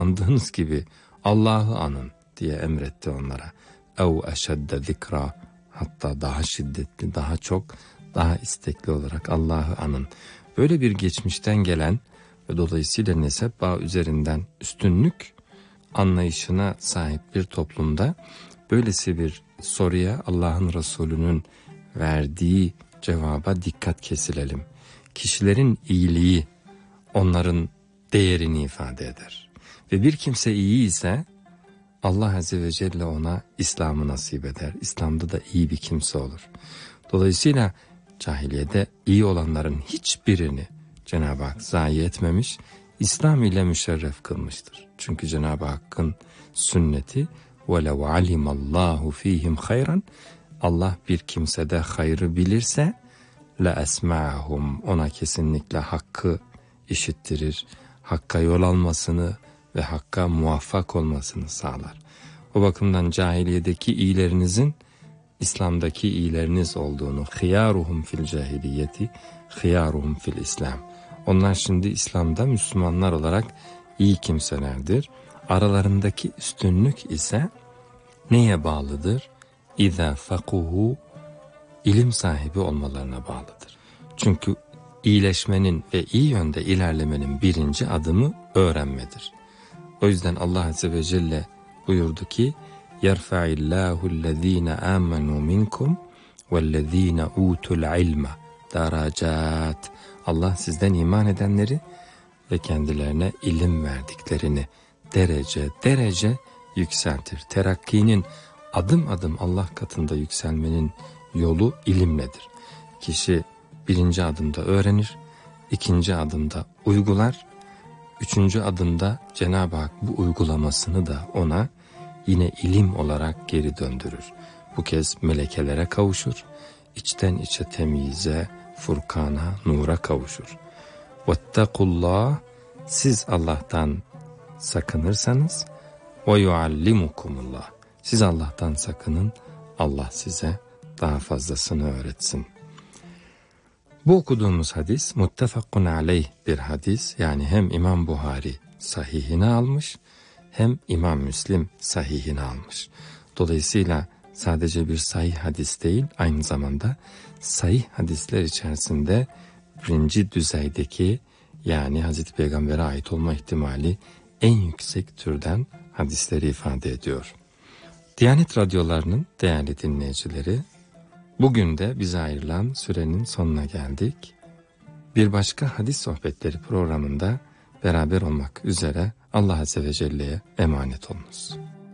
andığınız gibi Allah'ı anın diye emretti onlara. Ev eşedde zikra, hatta daha şiddetli, daha çok, daha istekli olarak Allah'ı anın. Böyle bir geçmişten gelen ve dolayısıyla nesep bağı üzerinden üstünlük anlayışına sahip bir toplumda böylesi bir soruya Allah'ın Resulü'nün verdiği cevaba dikkat kesilelim. Kişilerin iyiliği onların değerini ifade eder. Ve bir kimse iyi ise Allah Azze ve Celle ona İslam'ı nasip eder. İslam'da da iyi bir kimse olur. Dolayısıyla cahiliyede iyi olanların hiçbirini Cenab-ı Hak zayi etmemiş, İslam ile müşerref kılmıştır. Çünkü Cenab-ı Hakk'ın sünneti وَلَوْ عَلِمَ اللّٰهُ ف۪يهِمْ خَيْرًا, Allah bir kimsede hayrı bilirse لَأَسْمَعَهُمْ, ona kesinlikle hakkı işittirir, hakka yol almasını ve hakka muvaffak olmasını sağlar. O bakımdan cahiliyedeki iyilerinizin İslam'daki iyileriniz olduğunu, خِيَارُهُمْ fil cahiliyeti, خِيَارُهُمْ fil İslam. Onlar şimdi İslam'da Müslümanlar olarak iyi kimselerdir. Aralarındaki üstünlük ise neye bağlıdır? اِذَا فَقُهُ, ilim sahibi olmalarına bağlıdır. Çünkü iyileşmenin ve iyi yönde ilerlemenin birinci adımı öğrenmedir. O yüzden Allah Azze ve Celle buyurdu ki يَرْفَعِ اللّٰهُ الَّذ۪ينَ آمَنُوا مِنْكُمْ وَالَّذ۪ينَ اُوتُوا الْعِلْمَ دَرَجَاتٍ. Allah sizden iman edenleri ve kendilerine ilim verdiklerini derece derece yükseltir. Terakkinin, adım adım Allah katında yükselmenin yolu ilimledir. Kişi birinci adımda öğrenir, ikinci adımda uygular, üçüncü adımda Cenab-ı Hak bu uygulamasını da ona yine ilim olarak geri döndürür. Bu kez melekelere kavuşur, içten içe temyize, furkana, nura kavuşur. وَاتَّقُوا, siz Allah'tan sakınırsanız وَيُعَلِّمُكُمُ اللّٰهِ, siz Allah'tan sakının, Allah size daha fazlasını öğretsin. Bu okuduğumuz hadis muttefakun aleyh bir hadis, yani hem İmam Buhari sahihine almış hem İmam Müslim sahihine almış. Dolayısıyla sadece bir sahih hadis değil, aynı zamanda sahih hadisler içerisinde birinci düzeydeki, yani Hazreti Peygamber'e ait olma ihtimali en yüksek türden hadisleri ifade ediyor. Diyanet radyolarının değerli dinleyicileri, bugün de bize ayrılan sürenin sonuna geldik. Bir başka hadis sohbetleri programında beraber olmak üzere Allah Azze ve Celle'ye emanet olunuz.